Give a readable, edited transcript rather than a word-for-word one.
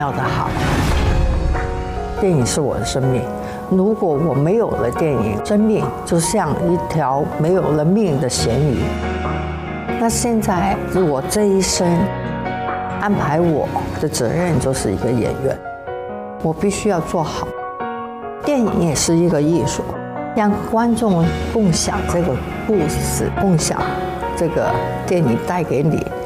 要的好。电影是我的生命，如果我没有了电影，生命就像一条没有了命的咸鱼。那现在我这一生安排我的责任就是一个演员，我必须要做好。电影也是一个艺术，让观众共享这个故事，共享这个电影带给你